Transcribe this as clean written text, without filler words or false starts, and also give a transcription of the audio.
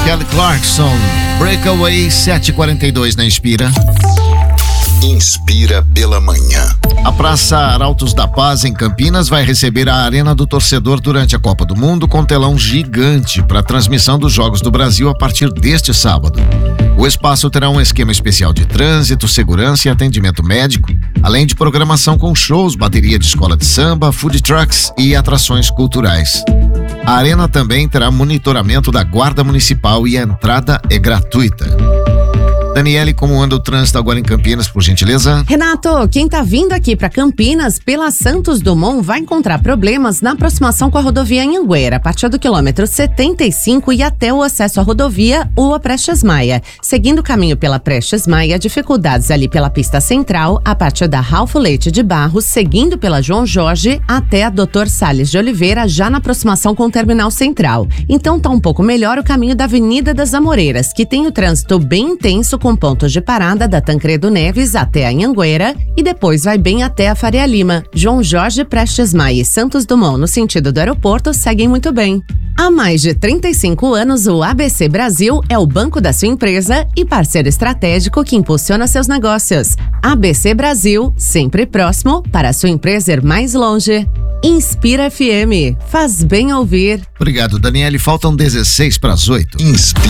Kelly Clarkson, Breakaway, 7h42 na Inspira. Inspira pela manhã. A Praça Arautos da Paz, em Campinas, vai receber a Arena do Torcedor durante a Copa do Mundo com telão gigante para transmissão dos Jogos do Brasil a partir deste sábado. O espaço terá um esquema especial de trânsito, segurança e atendimento médico, além de programação com shows, bateria de escola de samba, food trucks e atrações culturais. A arena também terá monitoramento da Guarda Municipal e a entrada é gratuita. Daniele, como anda o trânsito agora em Campinas, por gentileza? Renato, quem tá vindo aqui para Campinas pela Santos Dumont vai encontrar problemas na aproximação com a rodovia Anhanguera, a partir do quilômetro 75 e até o acesso à rodovia ou a Prestes Maia. Seguindo o caminho pela Prestes Maia, dificuldades ali pela pista central, a partir da Ralfo Leite de Barros, seguindo pela João Jorge até a Dr. Salles de Oliveira, já na aproximação com o Terminal Central. Então tá um pouco melhor o caminho da Avenida das Amoreiras, que tem o trânsito bem intenso com pontos de parada da Tancredo Neves até a Anhanguera e depois vai bem até a Faria Lima. João Jorge, Prestes Maia e Santos Dumont no sentido do aeroporto seguem muito bem. Há mais de 35 anos, o ABC Brasil é o banco da sua empresa e parceiro estratégico que impulsiona seus negócios. ABC Brasil, sempre próximo para a sua empresa ir mais longe. Inspira FM, faz bem ouvir. Obrigado, Daniele. Faltam 16 para as 8. Inspira.